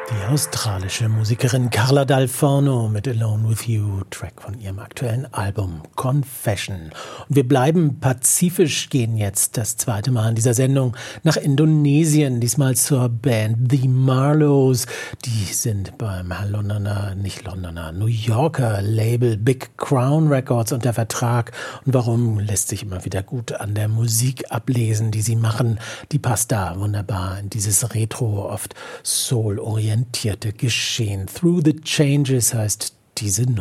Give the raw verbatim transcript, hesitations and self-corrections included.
Die australische Musikerin Carla Dal Forno mit Alone With You, Track von ihrem aktuellen Album Confession. Und wir bleiben pazifisch, gehen jetzt das zweite Mal in dieser Sendung nach Indonesien, diesmal zur Band The Marlows. Die sind beim Londoner, nicht Londoner, New Yorker Label Big Crown Records unter Vertrag. Und warum, lässt sich immer wieder gut an der Musik ablesen, die sie machen. Die passt da wunderbar in dieses Retro, oft Soul-orientierte Geschehen. Through the Changes heißt diese